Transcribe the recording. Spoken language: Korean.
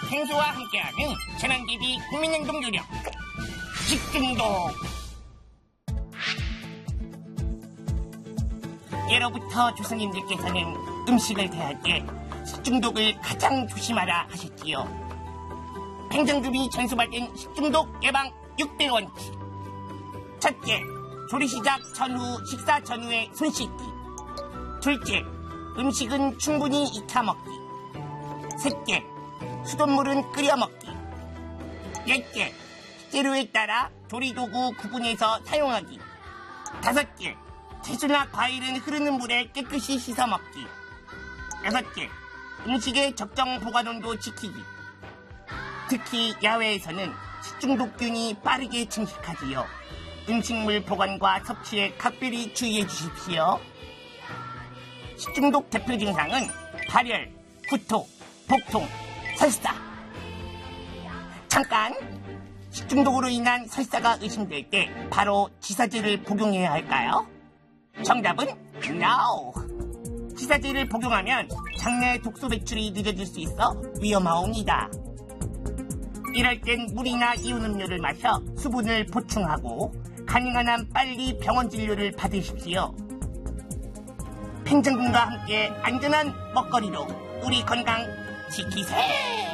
생수와 함께하는 재난기비 국민행동 요령 식중독. 예로부터 조상님들께서는 음식을 대할 때 식중독을 가장 조심하라 하셨지요. 행정급이 전수받은 식중독 예방 6대 원칙. 첫째, 조리 시작 전후, 식사 전후에 손 씻기. 둘째, 음식은 충분히 익혀 먹기. 셋째, 수돗물은 끓여 먹기. 넷째, 재료에 따라 조리도구 구분해서 사용하기. 다섯째, 채소나 과일은 흐르는 물에 깨끗이 씻어 먹기. 여섯째, 음식의 적정 보관온도 지키기. 특히 야외에서는 식중독균이 빠르게 증식하지요. 음식물 보관과 섭취에 각별히 주의해 주십시오. 식중독 대표 증상은 발열, 구토, 복통, 설사. 잠깐! 식중독으로 인한 설사가 의심될 때 바로 지사제를 복용해야 할까요? 정답은 NO! 지사제를 복용하면 장내 독소 배출이 늦어질 수 있어 위험하옵니다. 이럴 땐 물이나 이온 음료를 마셔 수분을 보충하고 가능한 한 빨리 병원 진료를 받으십시오. 행정군과 함께 안전한 먹거리로 우리 건강 지키세요.